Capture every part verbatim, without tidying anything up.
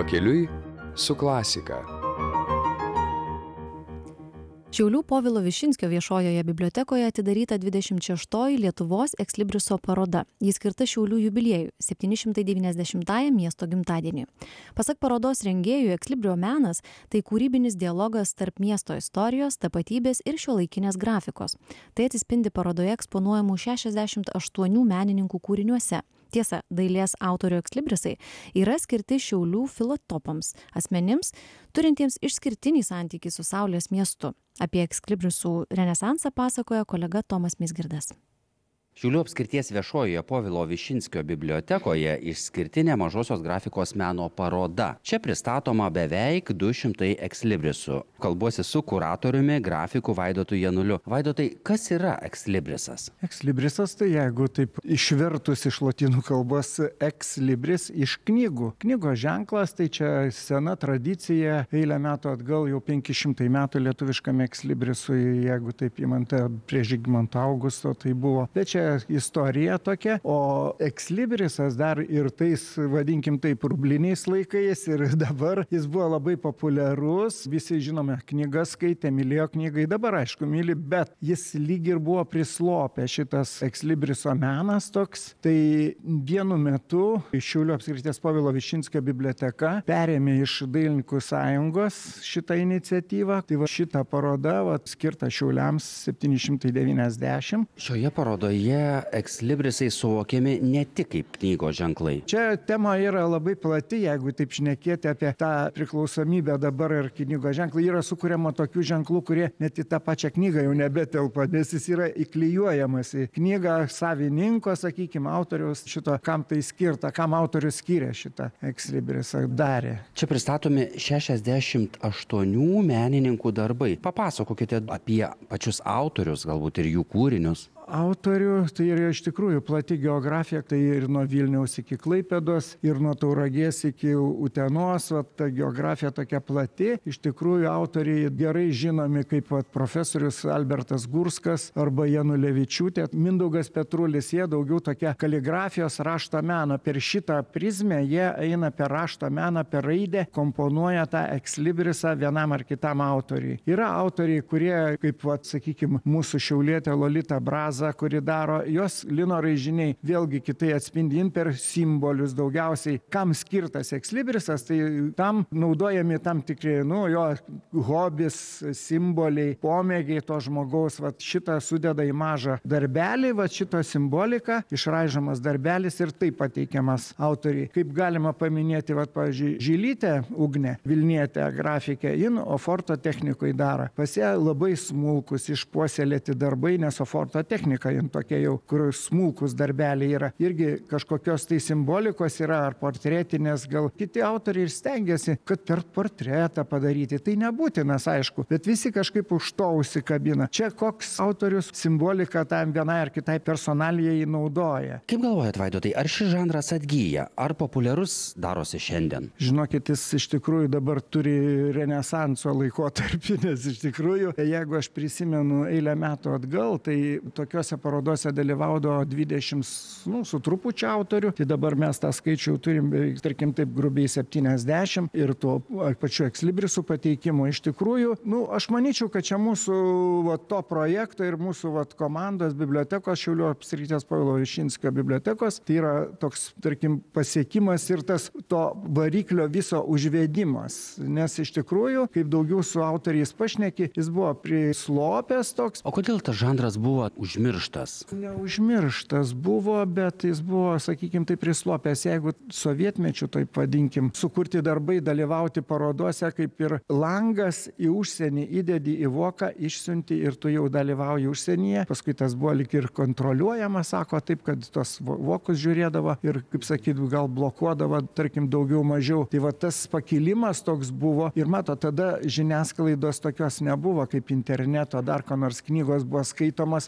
Pakeliui su klasika. Šiaulių Povilo Višinskio viešojoje bibliotekoje atidaryta dvidešimt šeštoji Lietuvos ekslibriso paroda. Ji skirta Šiaulių jubiliejui – septyni šimtai devyniasdešimtajam miesto gimtadieniui. Pasak parodos rengėjų, ekslibrio menas – tai kūrybinis dialogas tarp miesto istorijos, tapatybės ir šiuolaikinės grafikos. Tai atsispindi parodoje eksponuojamų šešiasdešimt aštuonių menininkų kūriniuose. Tiesa, dailės autorių ekslibrisai yra skirti Šiaulių filantropams, asmenims, turintiems išskirtinį santykį su Saulės miestu. Apie ekslibrisų renesansą pasakoja kolega Tomas Mizgirdas. Šiaulių apskrities viešojoje Povilo Višinskio bibliotekoje išskirtinė mažosios grafikos meno paroda. Čia pristatoma beveik du šimtai ekslibrisų. Kalbuosi su kuratoriumi, grafiku Vaidotu Januliu. Vaidotai, kas yra ekslibrisas? Ekslibrisas tai jeigu taip išvertus iš lotynų kalbos ekslibris iš knygų. Knygos ženklas tai čia sena tradicija, eilę metų atgal jau penki šimtai metų lietuviškam ekslibrisui, jeigu taip įmant prie Žygimanto Augusto tai buvo. Bet čia istorija tokia, o ekslibrisas dar ir tais, vadinkim taip, rubliniais laikais ir dabar jis buvo labai populiarus, visi žinome, knygas skaitė, mylėjo knygai, dabar aišku myli, bet jis lyg ir buvo prislopę šitas ekslibriso menas toks, tai vienu metu Šiaulių apskrities Povilo Višinskio biblioteka perėmė iš Dailininkų sąjungos šitą iniciatyvą, tai va šitą parodą va, skirtą Šiauliams septyni šimtai devyniasdešimt. Šioje parodoje ekslibrisai suvokiami ne tik kaip knygos ženklai. Čia tema yra labai plati, jeigu taip šnekėti apie tą priklausomybę dabar ir knygos ženklai. Yra sukuriama tokių ženklų, kurie net į tą pačią knygą jau nebetelpa, nes jis yra įklijuojamas į knygą savininko, sakykime, autoriaus šito, kam tai skirta, kam autorius skyrė šitą ekslibrisą, darė. Čia pristatomi šešiasdešimt aštuonių menininkų darbai. Papasakokite apie pačius autorius, galbūt ir jų kūrinius. Autorių, tai yra iš tikrųjų plati geografija, tai ir nuo Vilniaus iki Klaipėdos, ir nuo Tauragės iki Utenos, va, ta geografija tokia plati. Iš tikrųjų autoriai gerai žinomi kaip va, profesorius Albertas Gurskas arba Janulevičiūtė, Mindaugas Petrulis, jie daugiau tokia kaligrafijos rašto meno. Per šitą prizmę jie eina per rašto meną, per raidę, komponuoja tą ekslibrisą vienam ar kitam autoriui. Yra autoriai, kurie, kaip, va, sakykime, mūsų šiaulietė Lolita Braza, kuri daro, jos lino raižiniai vėlgi kitai atspindin per simbolius daugiausiai. Kam skirtas ekslibrisas, tai tam naudojami tam tikri, nu, jo hobis, simboliai, pomėgiai to žmogaus. Va, šitą sudeda į mažą darbelį, va, šito simbolika, išraižomas darbelis ir taip pateikiamas autoriai. Kaip galima paminėti, va, pavyzdžiui, Žilytė Ugnė, Vilnietė grafikė, jin oforto technikoj daro. Pas ją labai smulkus išpuoselėti darbai, nes oforto technika jin tokia jau, kur smulkus darbeliai yra. Irgi kažkokios tai simbolikos yra, ar portretinės, gal kiti autoriai ir stengiasi, kad per portretą padaryti. Tai nebūtinas, aišku, bet visi kažkaip už to užsikabina. Čia koks autorius simboliką tam vienai ar kitai personalijai naudoja. Kaip galvojat, Vaidotai, ar šis žanras atgyja, ar populiarus darosi šiandien? Žinokit, jis iš tikrųjų dabar turi renesanso laikotarpį, nes iš tikrųjų, jeigu aš prisimenu eilę metų atgal, tai tokiose parodose dalyvaudavo dvidešimt, nu, su trupučiu autorių, tai dabar mes tą skaičių turim, tarkim, taip grubiai septyniasdešimt ir tuo pačiu ekslibrisų pateikimu. Iš tikrųjų, nu, aš manyčiau, kad čia mūsų va, to projekto ir mūsų va, komandos bibliotekos, Šiaulių apskrities Povilo Višinskio bibliotekos, tai yra toks, tarkim, pasiekimas ir tas to variklio viso užvedimas. Nes iš tikrųjų, kaip daugiau su autoriais pašneki, jis buvo prislopęs toks. O kodėl tas žanras buvo užmirštas? Neužmirštas buvo, bet jis buvo, sakykime, tai prislopęs. Jeigu sovietmečių, taip vadinkim, sukurti darbai, dalyvauti parodose, kaip ir langas į užsienį įdedi į voką, išsiunti ir tu jau dalyvauji užsienyje. Paskui tas buvo lyg ir kontroliuojama, sako, taip, kad tos vokus žiūrėdavo ir, kaip sakyt, gal blokuodavo, tarkim, daugiau mažiau. Tai va tas pakilimas toks buvo ir mato, tada žiniasklaidos tokios nebuvo, kaip interneto, dar ko nors knygos buvo skaitomas ir knygų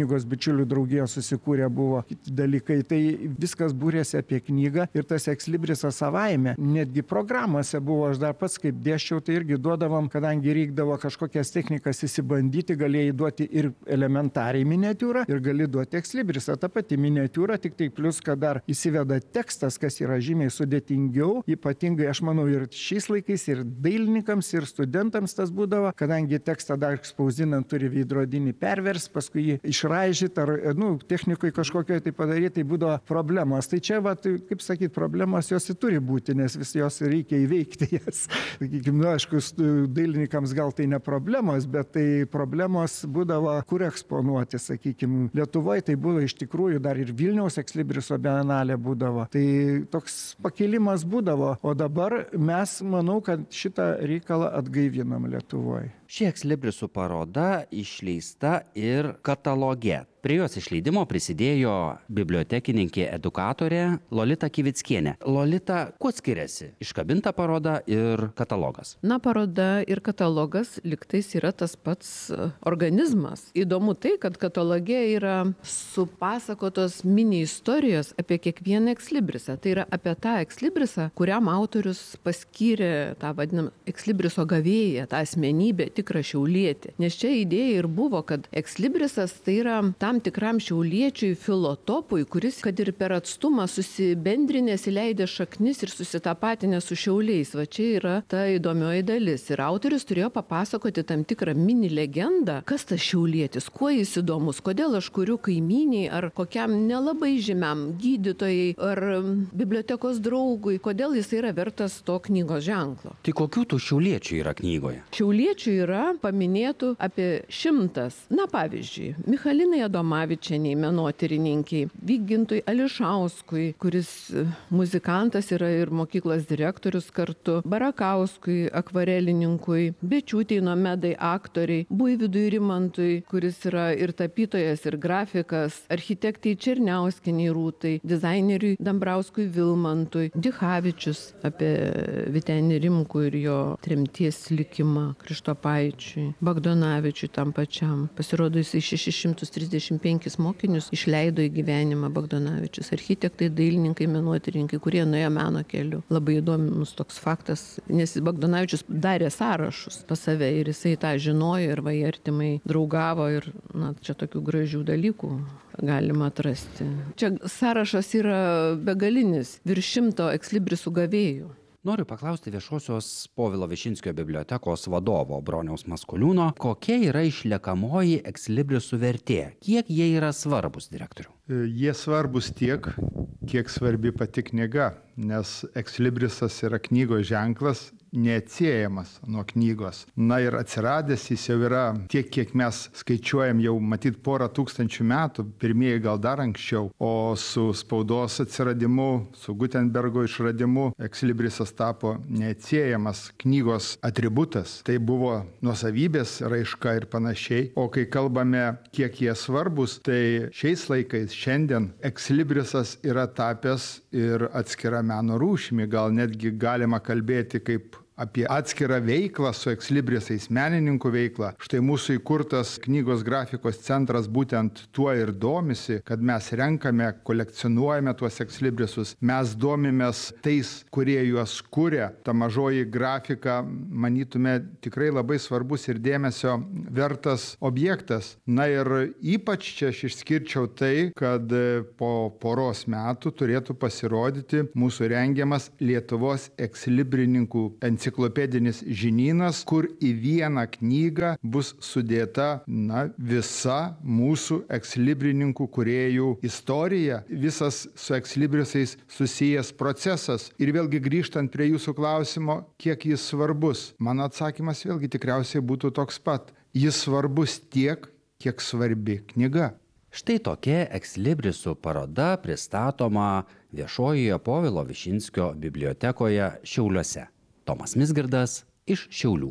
knygos bičiulių draugija susikūrė, buvo kiti dalykai. Tai viskas būrėsi apie knygą ir tas ekslibrisas savaime. Netgi programuose buvo, aš dar pats kaip dėsčiau, tai irgi duodavom, kadangi reikdavo kažkokias technikas įsibandyti, galėjai duoti ir elementariai miniatiūrą ir gali duoti ekslibrisą. Ta pati miniatiūra, tik tai plus, kad dar įsiveda tekstas, kas yra žymiai sudėtingiau. Ypatingai, aš manau, ir šiais laikais, ir dailininkams, ir studentams tas būdavo, kadangi tekstą dar spausdinant turi veidrodinį pervers, paskui jį išraižyti ar, nu, technikui kažkokio tai padaryti, tai būdavo problemos. Tai čia, va, tai, kaip sakyti, problemos jos ir turi būti, nes vis jos reikia įveikti jas. Sakykime, nu, aišku, dailininkams gal tai ne problemos, bet tai problemos būdavo, kur eksponuoti, sakykime. Lietuvoje tai buvo iš tikrųjų dar ir Vilniaus ekslibriso bienalė būdavo. Tai toks pakilimas būdavo, o dabar mes, manau, kad šitą reikalą atgaivinam Lietuvoje. Ši ekslibrisų paroda išleista ir kataloge. Prie jos išleidimo prisidėjo bibliotekininkė edukatorė Lolita Kivickienė. Lolita, kuo skiriasi iškabinta paroda ir katalogas? Na, paroda ir katalogas liktais yra tas pats organizmas. Įdomu tai, kad kataloge yra supasakotos mini istorijos apie kiekvieną ekslibrisą. Tai yra apie tą ekslibrisą, kuriam autorius paskyrė tą vadinamą ekslibriso gavėją, tą asmenybę, tikrą šiaulietį. Nes čia idėja ir buvo, kad ekslibrisas tai yra tam tikram šiauliečiui filotopui, kuris, kad ir per atstumą susibendrinės, įleidė šaknis ir susitapatinės su šiauliais. Va čia yra ta įdomioji dalis. Ir autorius turėjo papasakoti tam tikrą mini legendą, kas tas šiaulietis, kuo jis įdomus, kodėl aš kuriu kaimyniai ar kokiam nelabai žymiam gydytojai ar bibliotekos draugui, kodėl jis yra vertas to knygos ženklo. Tai kokių tų šiauliečių yra knygoje? Šiauliečių yra paminėtų apie šimtas. Na, pavyzdžiui, Michalinai Adomavičieniai, menotyrininkiai, Vygintui Ališauskui, kuris muzikantas yra ir mokyklos direktorius kartu, Barakauskui, akvarelininkui, Bečiūtei Nomedai, aktoriai, Buivydui Rimantui, kuris yra ir tapytojas, ir grafikas, architektai Černiauskiniai Rūtai, dizaineriui Dambrauskui Vilmantui, Dichavičius apie Vytenį Rimkų ir jo tremties likimą, Krištopaičiui, Bagdonavičiui tam pačiam. Pasirodo, jis šešis šimtus trisdešimt penkis mokinius išleido į gyvenimą Bagdonavičius. Architektai, dailininkai, menotyrininkai, kurie nuėjo meno keliu. Labai įdomus toks faktas, nes Bagdonavičius darė sąrašus pas save ir jisai tą žinojo ir vai artimai draugavo ir, na, čia tokių gražių dalykų galima atrasti. Čia sąrašas yra begalinis, virš šimto ekslibrisų gavėjų. Noriu paklausti viešosios Povilo Višinskio bibliotekos vadovo Broniaus Maskoliūno, kokia yra išliekamoji ekslibrisų vertė, kiek jie yra svarbus, direktoriau? Jie svarbus tiek, kiek svarbi pati knyga, nes ekslibrisas yra knygos ženklas, neatsiejamas nuo knygos. Na ir atsiradęs jis jau yra tiek, kiek mes skaičiuojam jau matyt porą tūkstančių metų, pirmieji gal dar anksčiau, o su spaudos atsiradimu, su Gutenbergo išradimu, ekslibrisas tapo neatsiejamas knygos atributas. Tai buvo nuosavybės raiška ir panašiai. O kai kalbame, kiek jie svarbus, tai šiais laikais, šiandien, ekslibrisas yra tapęs ir atskira meno rūšimi. Gal netgi galima kalbėti kaip apie atskirą veiklą su ekslibrisais, menininkų veiklą. Štai mūsų įkurtas knygos grafikos centras būtent tuo ir domisi, kad mes renkame, kolekcionuojame tuos ekslibrisus. Mes domimės tais, kurie juos kuria. Ta mažoji grafika, manytume, tikrai labai svarbus ir dėmesio vertas objektas. Na ir ypač čia aš išskirčiau tai, kad po poros metų turėtų pasirodyti mūsų rengiamas Lietuvos ekslibrininkų enciklopedijos enciklopedinis žinynas, kur į vieną knygą bus sudėta, na, visa mūsų ekslibrininkų kūrėjų istorija, visas su ekslibrisais susijęs procesas. Ir vėlgi grįžtant prie jūsų klausimo, kiek jis svarbus, mano atsakymas vėlgi tikriausiai būtų toks pat. Jis svarbus tiek, kiek svarbi knyga. Štai tokia ekslibrisų paroda pristatoma viešojoje Povilo Višinskio bibliotekoje Šiauliuose. Tomas Mizgirdas iš Šiaulių.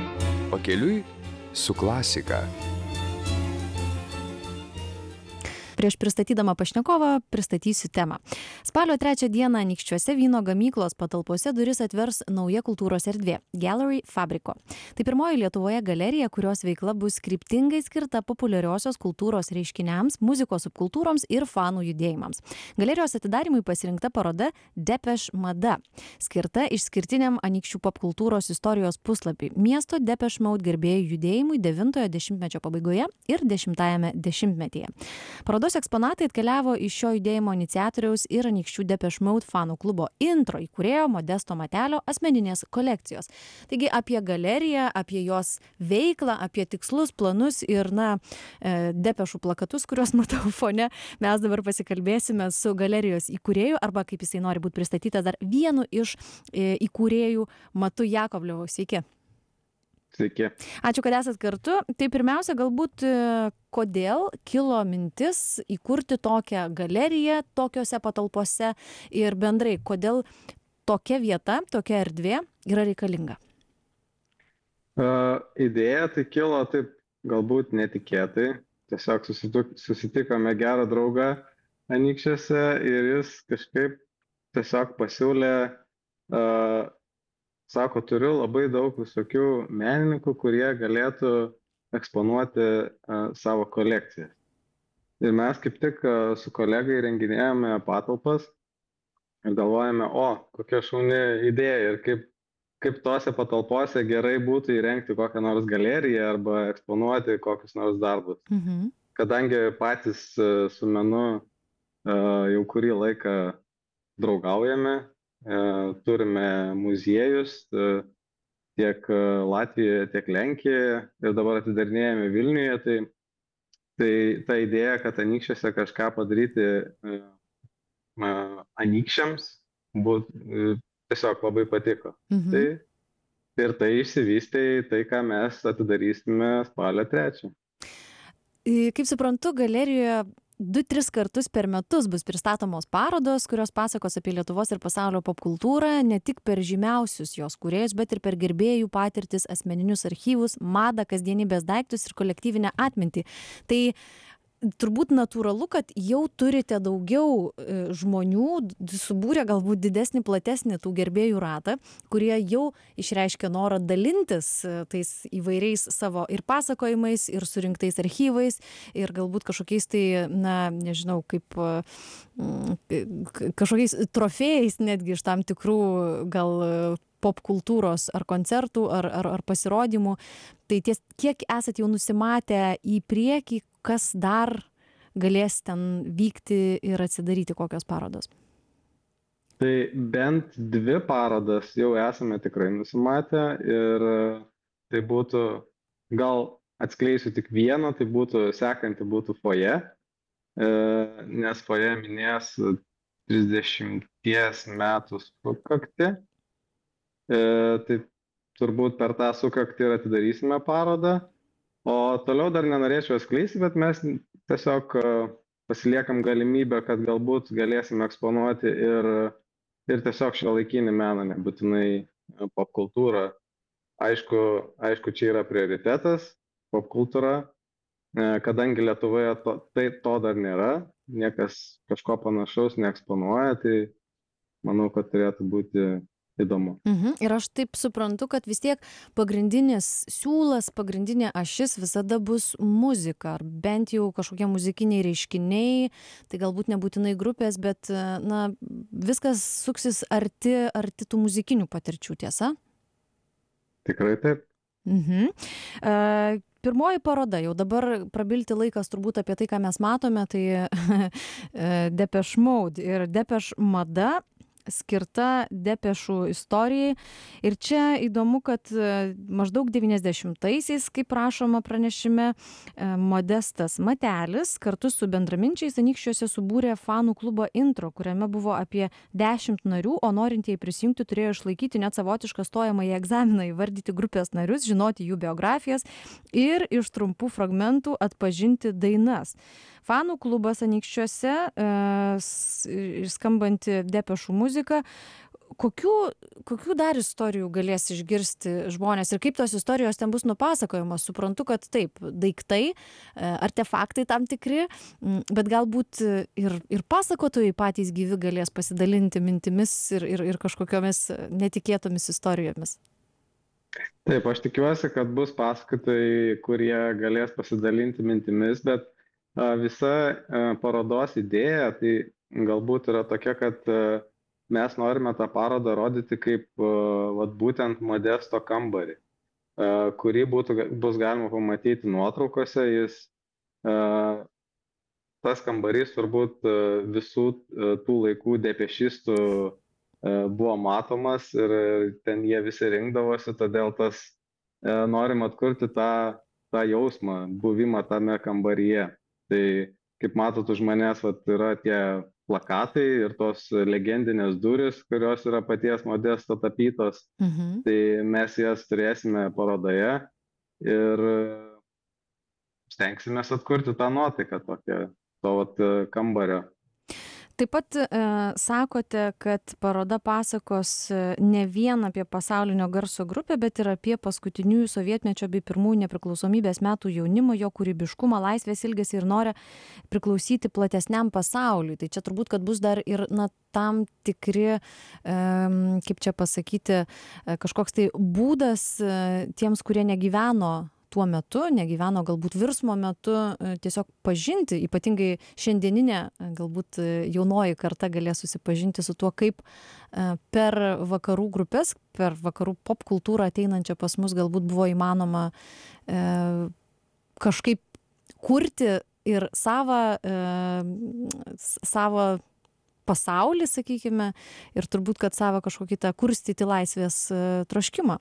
Pakeliui su klasika. Prieš pristatydama pašnekovą pristatysiu temą. Spalio trečią dieną Anykščiuose vyno gamyklos patalpose duris atvers nauja kultūros erdvė – Gallery Fabriko. Tai pirmoji Lietuvoje galerija, kurios veikla bus kryptingai skirta populiariosios kultūros reiškiniams, muzikos subkultūroms ir fanų judėjimams. Galerijos atidarymui pasirinkta paroda Depeche Mada, skirta išskirtiniam Anykščių popkultūros istorijos puslapiui – miesto Depeche Mode gerbėjų judėjimui devintojo dešimtmečio pabaigoje ir dešimtajame dešimtmetyje. Parodos eksponatai atkeliavo iš šio judėjimo iniciatoriaus ir Anykščių Depeche Mode fanų klubo intro įkūrėjo Modesto Matelio asmeninės kolekcijos. Taigi apie galeriją, apie jos veiklą, apie tikslus, planus ir, na, Depešų plakatus, kuriuos matau fone, mes dabar pasikalbėsime su galerijos įkūrėju, arba kaip jisai nori būti pristatytas, dar vienu iš įkūrėjų Matu Jakovlevu. Sveiki. Sveiki. Ačiū, kad esat kartu. Tai pirmiausia, galbūt kodėl kilo mintis įkurti tokią galeriją tokiose patalpose ir bendrai, kodėl tokia vieta, tokia erdvė yra reikalinga? Uh, idėja tai kilo taip galbūt netikėtai. Tiesiog susitik, susitikome gerą draugą Anykščiuose ir jis kažkaip tiesiog pasiūlė, uh, sako, turiu labai daug visokių menininkų, kurie galėtų eksponuoti uh, savo kolekciją. Ir mes kaip tik uh, su kolegai renginėjome patalpas ir galvojame, o, kokia šauni idėja ir kaip, kaip tose patalpose gerai būtų įrengti kokią nors galeriją arba eksponuoti kokius nors darbus. Mhm. Kadangi patys uh, su menu uh, jau kurį laiką draugaujame, turime muziejus tiek Latvijoje, tiek Lenkijoje ir dabar atidarinėjame Vilniuje, tai, tai ta idėja, kad Anykščiuose kažką padaryti anykščiams, būt, tiesiog labai patiko. Mhm. Tai, ir tai išsivystė tai, ką mes atidarysime spalio trečią. Kaip suprantu, galerijoje du, tris kartus per metus bus pristatomos parodos, kurios pasakos apie Lietuvos ir pasaulio popkultūrą, ne tik per žymiausius jos kūrėjus, bet ir per gerbėjų patirtis, asmeninius archyvus, madą, kasdienybės daiktus ir kolektyvinę atmintį. Tai turbūt natūralu, kad jau turite daugiau žmonių, subūrė galbūt didesnį, platesnį tų gerbėjų ratą, kurie jau išreiškia norą dalintis tais įvairiais savo ir pasakojimais, ir surinktais archyvais, ir galbūt kažkokiais tai, na, nežinau, kaip kažkokiais trofėjais netgi iš tam tikrų gal popkultūros ar koncertų, ar, ar, ar pasirodymų. Tai ties, kiek esat jau nusimatę į priekį, kas dar galės ten vykti ir atsidaryti, kokios parodos? Tai bent dvi parodas jau esame tikrai nusimatę ir tai būtų, gal atskleisiu tik vieną, tai būtų sekanti būtų foje, nes foje minės trisdešimties metų sukaktį. Tai turbūt per tą sukaktį ir atidarysime parodą. O toliau dar nenorėčiau atskleisti, bet mes tiesiog pasiliekam galimybę, kad galbūt galėsime eksponuoti ir, ir tiesiog šiuolaikinį meną, nebūtinai popkultūrą. Aišku, aišku, čia yra prioritetas popkultūra, kadangi Lietuvoje to, tai to dar nėra, niekas kažko panašaus neeksponuoja, tai manau, kad turėtų būti įdomu. Mhm. Ir aš taip suprantu, kad vis tiek pagrindinis siūlas, pagrindinė ašis visada bus muzika, ar bent jau kažkokie muzikiniai reiškiniai, tai galbūt nebūtinai grupės, bet, na, viskas suksis arti, arti tų muzikinių patirčių, tiesa? Tikrai taip. Mhm. Uh, Pirmoji paroda, jau dabar prabilti laikas turbūt apie tai, ką mes matome, tai Depeche Mode ir Depeche Mada, skirta Depešų istorijai. Ir čia įdomu, kad maždaug devyniasdešimtaisiais, kaip rašoma pranešime, Modestas Matelis kartu su bendraminčiais Anykščiuose subūrė fanų klubo intro, kuriame buvo apie dešimt narių, o norintieji prisijungti turėjo išlaikyti net savotišką stojamąjį egzaminą, įvardyti grupės narius, žinoti jų biografijas ir iš trumpų fragmentų atpažinti dainas. Fanų klubas Anykščiuose, e, skambanti Depešų muzika, kokių, kokių dar istorijų galės išgirsti žmonės ir kaip tos istorijos ten bus nupasakojamos? Suprantu, kad taip, daiktai, artefaktai tam tikri, bet galbūt ir, ir pasakotojai patys gyvi galės pasidalinti mintimis ir, ir, ir kažkokiomis netikėtomis istorijomis. Taip, aš tikiuosi, kad bus pasakotojai, kurie galės pasidalinti mintimis, bet a, visa a, parodos idėja tai galbūt yra tokia, kad a, mes norime tą parodą rodyti kaip a, vat, būtent Modesto kambarį, a, kurį būtų, bus galima pamatyti nuotraukose. Jis, a, tas kambarys turbūt a, visų a, tų laikų depešistų buvo matomas ir ten jie visi rinkdavosi, todėl tas e, norim atkurti tą, tą jausmą, buvimą tame kambaryje. Tai kaip matot už manęs, vat, yra tie plakatai ir tos legendinės durys, kurios yra paties Modesto tapytos. Mhm. Tai mes jas turėsime parodoje ir stengsimės atkurti tą nuotaiką tokią, to vat, kambario. Taip pat e, sakote, kad paroda pasakos ne vien apie pasaulinio garso grupę, bet ir apie paskutiniųjų sovietmečio bei pirmųjų nepriklausomybės metų jaunimo, jo kūrybiškumą, laisvės ilgesį ir norą priklausyti platesniam pasauliui. Tai čia turbūt, kad bus dar ir na, tam tikri, e, kaip čia pasakyti, e, kažkoks tai būdas e, tiems, kurie negyveno tuo metu, negyveno galbūt virsmo metu, tiesiog pažinti, ypatingai šiandieninė galbūt jaunoji karta galės susipažinti su tuo, kaip per vakarų grupės, per vakarų pop kultūrą ateinančią pas mus galbūt buvo įmanoma e, kažkaip kurti ir savą, e, savą pasaulį, sakykime, ir turbūt, kad savą kažkokį tą kurstyti laisvės e, troškimą.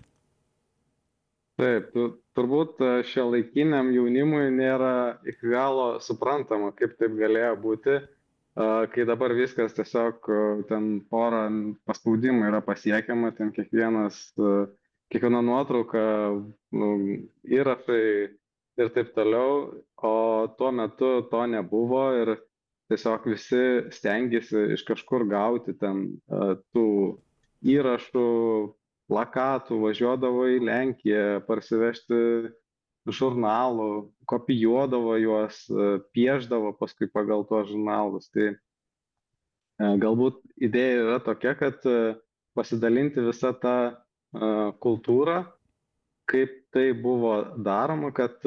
Taip, tu, turbūt šiuolaikiniam jaunimui nėra iki galo suprantama, kaip taip galėjo būti, kai dabar viskas tiesiog ten porą paspaudimų yra pasiekiama, ten kiekvienas, kiekviena nuotrauka, nu, įrašai ir taip toliau, o tuo metu to nebuvo ir tiesiog visi stengiasi iš kažkur gauti ten tų įrašų, plakatų, važiuodavo į Lenkiją, parsivežti žurnalų, kopijuodavo juos, piešdavo paskui pagal tuos žurnalus. Tai galbūt idėja yra tokia, kad pasidalinti visą tą kultūrą, kaip tai buvo daroma, kad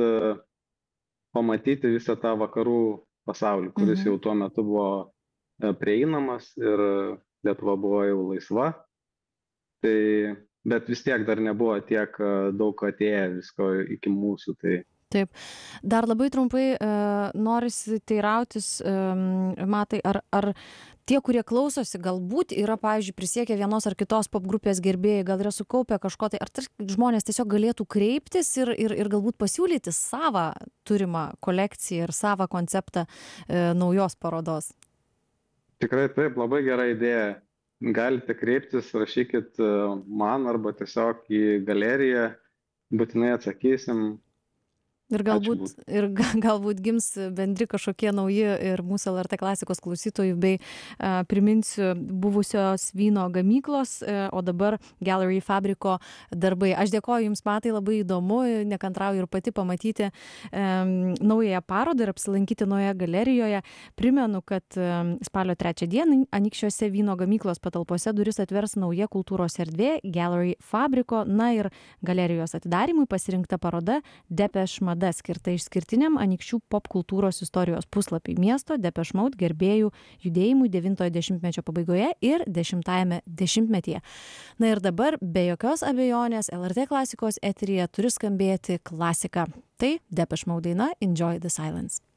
pamatyti visą tą vakarų pasaulį, kuris jau tuo metu buvo prieinamas ir Lietuva buvo jau laisva. Tai bet vis tiek dar nebuvo tiek daug atėję visko iki mūsų. Tai... Taip. Dar labai trumpai uh, norisi teirautis, um, Matai, ar, ar tie, kurie klausosi, galbūt yra, pavyzdžiui, prisiekę vienos ar kitos pop grupės gerbėjai, gal yra sukaupę kažko, tai ar žmonės tiesiog galėtų kreiptis ir, ir, ir galbūt pasiūlyti savą turimą kolekciją ir savą konceptą uh, naujos parodos? Tikrai taip, labai gera idėja. Galite kreiptis, rašykit man arba tiesiog į galeriją, būtinai atsakysim. Ir galbūt, ir galbūt gims bendri kažkokie nauji ir mūsų L R T klasikos klausytojų, bei uh, priminsiu buvusios vyno gamyklos, uh, o dabar Gallery Fabriko darbai. Aš dėkoju Jums, Matai, labai įdomu, nekantrauju ir pati pamatyti um, naująją parodą ir apsilankyti naujoje galerijoje. Primenu, kad um, spalio trečią dieną Anykščiuose vyno gamyklos patalpose duris atvers nauja kultūros erdvė Gallery Fabriko, na ir galerijos atidarymui pasirinkta paroda Depeche Mode, skirta išskirtiniam Anykščių pop kultūros istorijos puslapiui miesto Depeche Mode gerbėjų judėjimui devintojo dešimtmečio pabaigoje ir dešimtajame dešimtmetyje. Na ir dabar, be jokios abejonės, L R T klasikos eteryje turi skambėti klasika. Tai Depeche Mode daina Enjoy the Silence.